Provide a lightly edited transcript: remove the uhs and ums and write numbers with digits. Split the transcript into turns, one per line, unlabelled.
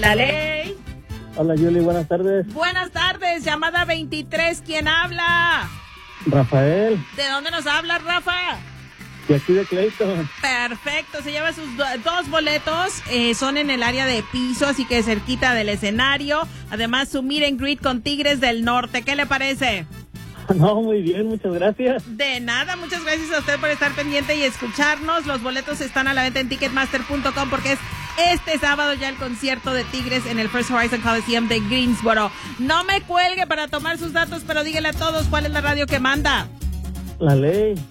La ley.
Hola, Yuli, buenas tardes.
Buenas tardes, llamada 23, ¿quién habla?
Rafael.
¿De dónde nos habla, Rafa?
De aquí de Clayton.
Perfecto, se lleva sus dos boletos, son en el área de piso, así que cerquita del escenario. Además, su meet and greet con Tigres del Norte, ¿qué le parece?
No, muy bien, muchas gracias.
De nada, muchas gracias a usted por estar pendiente y escucharnos. Los boletos están a la venta en Ticketmaster.com porque es este sábado ya el concierto de Tigres en el First Horizon Coliseum de Greensboro. No me cuelgue para tomar sus datos, pero dígale a todos cuál es la radio que manda.
La ley.